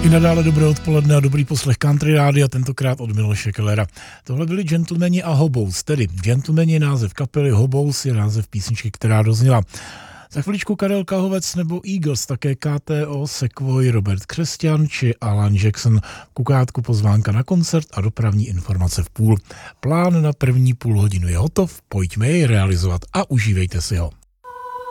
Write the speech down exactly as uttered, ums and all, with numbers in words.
I nadále dobré odpoledne a dobrý poslech Country Rádia, tentokrát od Miloše Kellera. Tohle byli Gentlemani a Hobos, tedy Gentlemani je název kapely, Hobos je název písničky, která dozněla. Za chviličku Karel Kahovec nebo Eagles, také K T O, Sequoia, Robert Křesťan či Alan Jackson. Kukátku pozvánka na koncert a dopravní informace v půl. Plán na první půl hodinu je hotov, pojďme jej realizovat a užívejte si ho.